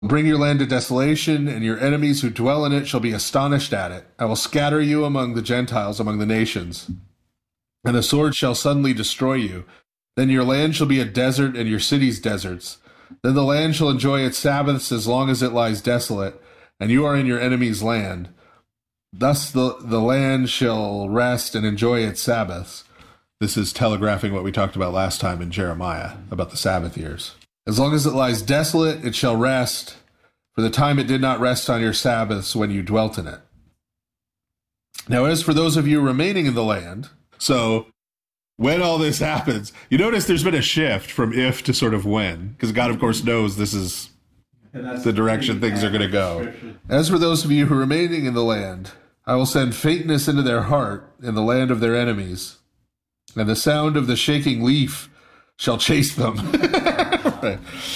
Bring your land to desolation, and your enemies who dwell in it shall be astonished at it. I will scatter you among the Gentiles, among the nations, and the sword shall suddenly destroy you. Then your land shall be a desert, and your cities deserts. Then the land shall enjoy its Sabbaths as long as it lies desolate, and you are in your enemy's land. Thus the land shall rest and enjoy its Sabbaths. This is telegraphing what we talked about last time in Jeremiah, about the Sabbath years. As long as it lies desolate, it shall rest, for the time it did not rest on your Sabbaths when you dwelt in it. Now, as for those of you remaining in the land, so when all this happens, you notice there's been a shift from if to sort of when, because God, of course, knows this is the direction things are going to go. As for those of you who are remaining in the land, I will send faintness into their heart in the land of their enemies, and the sound of the shaking leaf shall chase them. Right.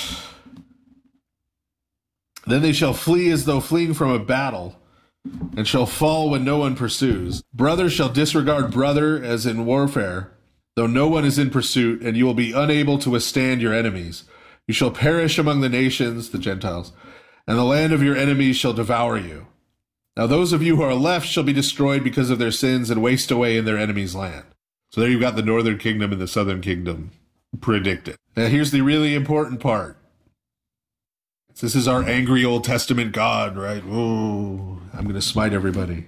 Then they shall flee as though fleeing from a battle, and shall fall when no one pursues. Brother shall disregard brother as in warfare, though no one is in pursuit, and you will be unable to withstand your enemies. You shall perish among the nations, the Gentiles, and the land of your enemies shall devour you. Now those of you who are left shall be destroyed because of their sins and waste away in their enemy's land. So there you've got the northern kingdom and the southern kingdom predicted. Now here's the really important part. This is our angry Old Testament God, right? Oh, I'm going to smite everybody.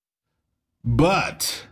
But,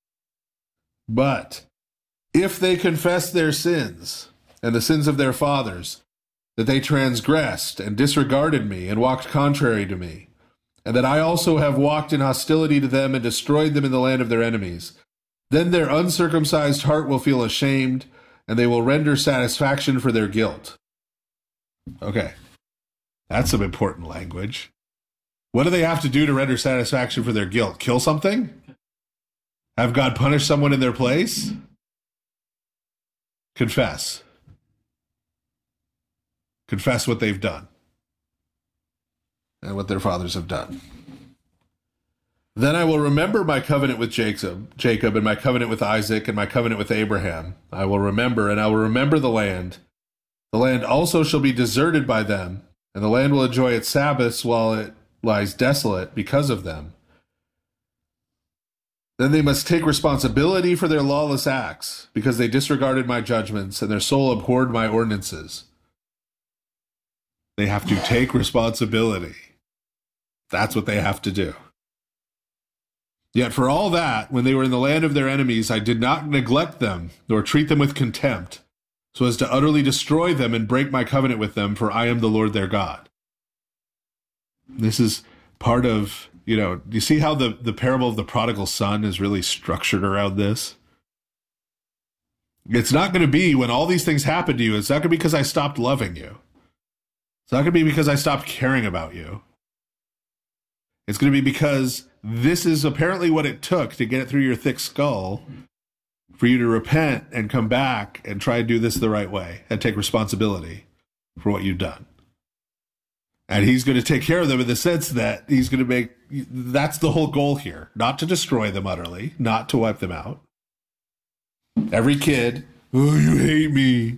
if they confess their sins and the sins of their fathers, that they transgressed and disregarded me and walked contrary to me, and that I also have walked in hostility to them and destroyed them in the land of their enemies, then their uncircumcised heart will feel ashamed, and they will render satisfaction for their guilt. Okay, that's some important language. What do they have to do to render satisfaction for their guilt? Kill something? Have God punish someone in their place? Confess. Confess what they've done and what their fathers have done. Then I will remember my covenant with Jacob, and my covenant with Isaac, and my covenant with Abraham. I will remember, and I will remember the land. The land also shall be deserted by them, and the land will enjoy its Sabbaths while it lies desolate because of them. Then they must take responsibility for their lawless acts, because they disregarded my judgments, and their soul abhorred my ordinances. They have to take responsibility. That's what they have to do. Yet for all that, when they were in the land of their enemies, I did not neglect them, nor treat them with contempt, so as to utterly destroy them and break my covenant with them, for I am the Lord their God. This is part of, you see how the parable of the prodigal son is really structured around this? It's not going to be when all these things happen to you, it's not going to be because I stopped loving you. It's not going to be because I stopped caring about you. It's going to be because this is apparently what it took to get it through your thick skull for you to repent and come back and try to do this the right way and take responsibility for what you've done. And he's going to take care of them in the sense that he's going to that's the whole goal here, not to destroy them utterly, not to wipe them out. Every kid, oh, you hate me.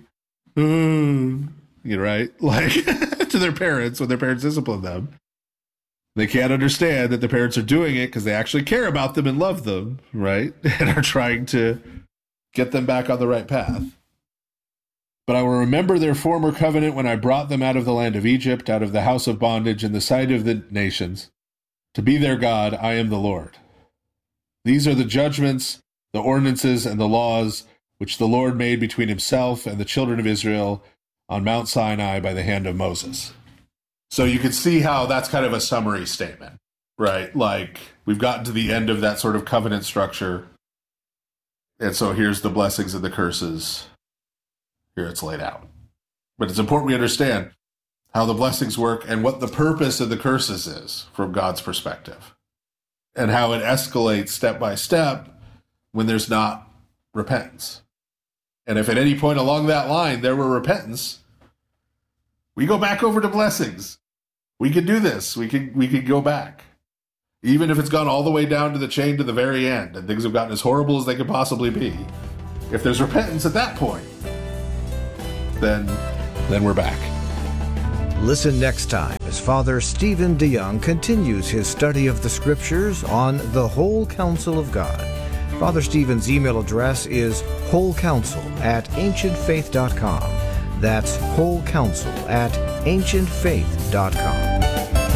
Right? Like to their parents when their parents discipline them. They can't understand that the parents are doing it because they actually care about them and love them, right? And are trying to get them back on the right path. But I will remember their former covenant when I brought them out of the land of Egypt, out of the house of bondage in the sight of the nations. To be their God, I am the Lord. These are the judgments, the ordinances, and the laws which the Lord made between himself and the children of Israel on Mount Sinai by the hand of Moses. So you can see how that's kind of a summary statement, right? Like we've gotten to the end of that sort of covenant structure. And so here's the blessings and the curses. Here it's laid out. But it's important we understand how the blessings work and what the purpose of the curses is from God's perspective. And how it escalates step by step when there's not repentance. And if at any point along that line there were repentance, we go back over to blessings. We can do this. We can go back. Even if it's gone all the way down to the chain to the very end and things have gotten as horrible as they could possibly be. If there's repentance at that point, then we're back. Listen next time as Father Stephen DeYoung continues his study of the Scriptures on the whole counsel of God. Father Stephen's email address is wholecounsel@ancientfaith.com. That's wholecounsel@ancientfaith.com.